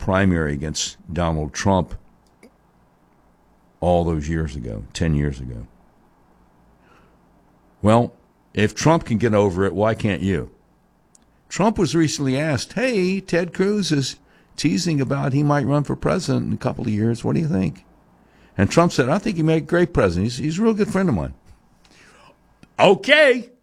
primary against Donald Trump all those years ago, 10 years ago. Well, if Trump can get over it, why can't you? Trump was recently asked, hey, Ted Cruz is teasing about he might run for president in a couple of years. What do you think? And Trump said, I think he made a great president. He's a real good friend of mine. Okay.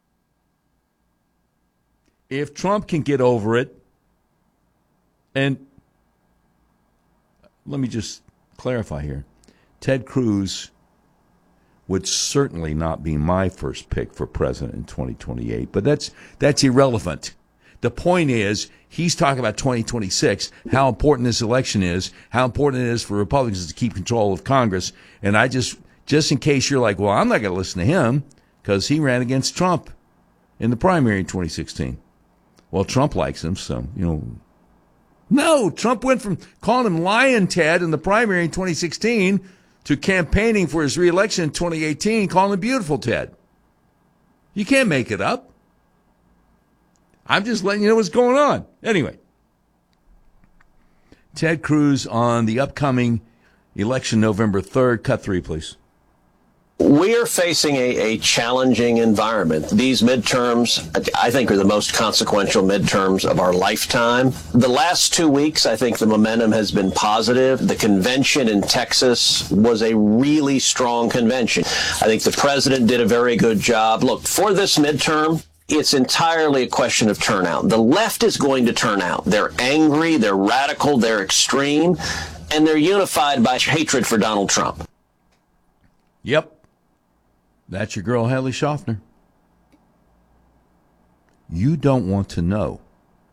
If Trump can get over it, and let me just clarify here, Ted Cruz would certainly not be my first pick for president in 2028, but that's irrelevant. The point is, he's talking about 2026, how important this election is, how important it is for Republicans to keep control of Congress, and I just in case you're like, well, I'm not going to listen to him because he ran against Trump in the primary in 2016. Well, Trump likes him, so, No, Trump went from calling him Lion Ted in the primary in 2016 to campaigning for his reelection in 2018, calling him Beautiful Ted. You can't make it up. I'm just letting you know what's going on. Anyway, Ted Cruz on the upcoming election November 3rd. Cut 3, please. We are facing a challenging environment. These midterms, I think, are the most consequential midterms of our lifetime. The last 2 weeks, I think the momentum has been positive. The convention in Texas was a really strong convention. I think the president did a very good job. Look, for this midterm, it's entirely a question of turnout. The left is going to turn out. They're angry, they're radical, they're extreme, and they're unified by hatred for Donald Trump. Yep. That's your girl, Hallie Schaffner. You don't want to know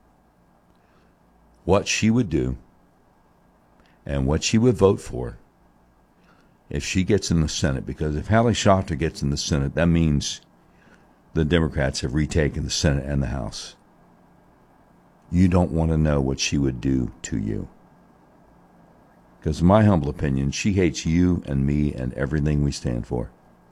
what she would do and what she would vote for if she gets in the Senate. Because if Hallie Schaffner gets in the Senate, that means the Democrats have retaken the Senate and the House. You don't want to know what she would do to you. Because in my humble opinion, she hates you and me and everything we stand for.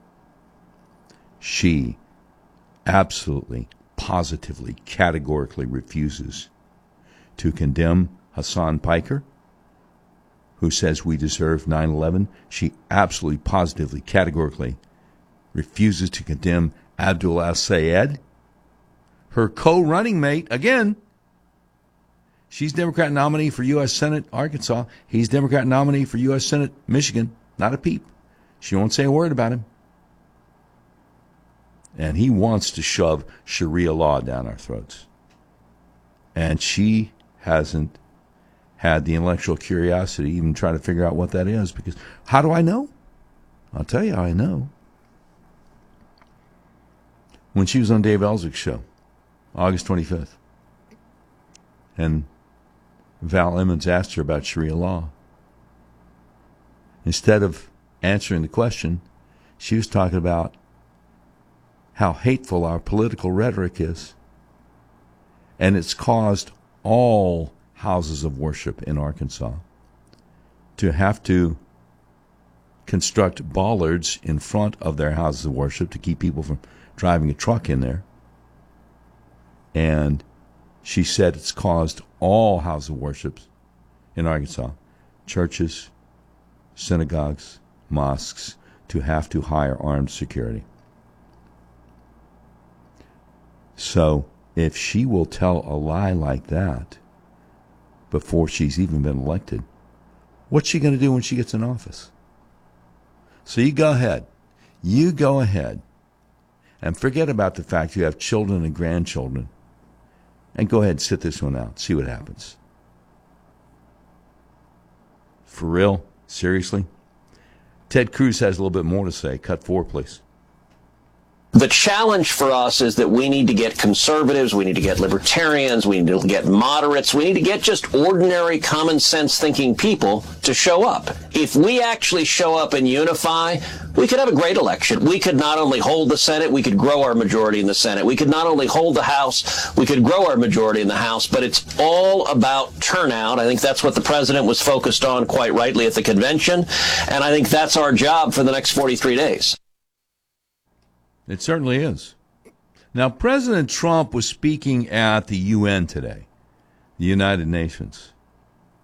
She absolutely, positively, categorically refuses to condemn Hassan Piker, who says we deserve 9/11. She absolutely, positively, categorically refuses to condemn Abdul al-Sayed, her co-running mate, again. She's Democrat nominee for U.S. Senate, Arkansas. He's Democrat nominee for U.S. Senate, Michigan. Not a peep. She won't say a word about him. And he wants to shove Sharia law down our throats. And she hasn't had the intellectual curiosity to even try to figure out what that is. Because how do I know? I'll tell you how I know. When she was on Dave Ellswick's show, August 25th, and Val Emmons asked her about Sharia law. Instead of answering the question, she was talking about how hateful our political rhetoric is. And it's caused all houses of worship in Arkansas to have to construct bollards in front of their houses of worship to keep people from driving a truck in there. And she said it's caused all houses of worship in Arkansas, churches, synagogues, mosques, to have to hire armed security. So if she will tell a lie like that before she's even been elected, what's she going to do when she gets in office? So you go ahead and forget about the fact you have children and grandchildren, and go ahead and sit this one out, see what happens. For real? Seriously? Ted Cruz has a little bit more to say. Cut 4, please. The challenge for us is that we need to get conservatives, we need to get libertarians, we need to get moderates, we need to get just ordinary common sense thinking people to show up. If we actually show up and unify, we could have a great election. We could not only hold the Senate, we could grow our majority in the Senate. We could not only hold the House, we could grow our majority in the House, but it's all about turnout. I think that's what the president was focused on quite rightly at the convention, and I think that's our job for the next 43 days. It certainly is. Now, President Trump was speaking at the UN today, the United Nations.